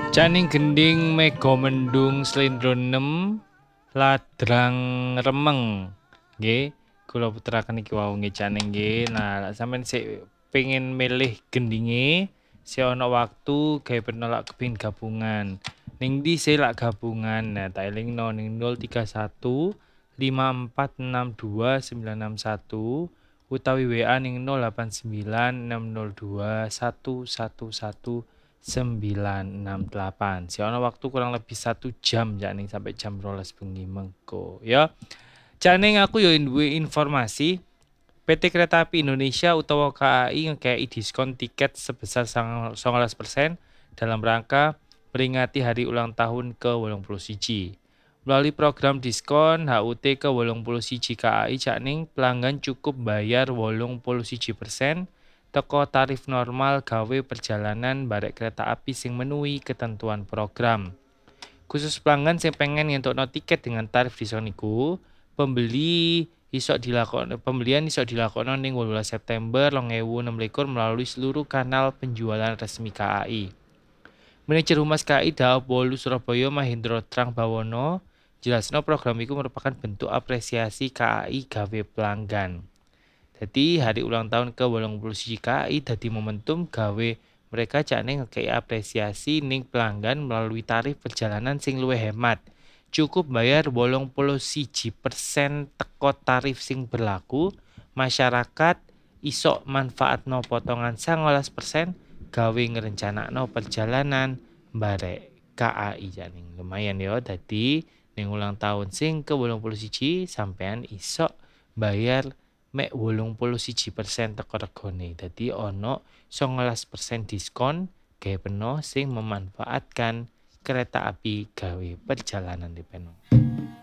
Caning gending mega mendung slendro 6 ladrang remeng. Nggih, kula puteraken iki wau nggih caning nggih. Nah, sampeyan sik pengen milih gendinge, sik ana waktu gawe penolak kepingin gabungan. Ning ndi sik lak gabungan? Nah, tak elingno ning 031 5462 961 utawi WA ning 089 602 111 968. Si ono waktu kurang lebih 1 jam Cak Ning sampai jam 12 bengi mengko ya. Cak Ning aku yo duwe informasi PT Kereta Api Indonesia utawa KAI ngekei diskon tiket sebesar 19% dalam rangka peringati hari ulang tahun ke-81. Melalui program diskon HUT ke-81 KAI Cak Ning pelanggan cukup bayar 81% teko tarif normal gawe perjalanan barek kereta api sing menuhi ketentuan program. Khusus pelanggan sing pengen ngentukno tiket dengan tarif diskon iku, pembelian iso dilakoni ning 18 September 2026 melalui seluruh kanal penjualan resmi KAI. Manajer Humas KAI Daop Wolu Surabaya Mahendra Trang Bawono jelasno program iku merupakan bentuk apresiasi KAI gawe pelanggan. Jadi hari ulang tahun ke-81 KAI dadi momentum gawe mereka Cak Ning ngekei apresiasi ning pelanggan melalui tarif perjalanan sing luwih hemat. Cukup bayar 81% teko tarif sing berlaku, masyarakat iso manfaatno potongan 19% gawe ngrencanakno perjalanan barek KAI Cak Ning. Lumayan ya, dadi ning ulang tahun sing ke-81 sampean iso bayar mek 81% teko regane. Dadi ono 19% diskon gawe peno sing memanfaatkan kereta api gawe perjalanan di peno.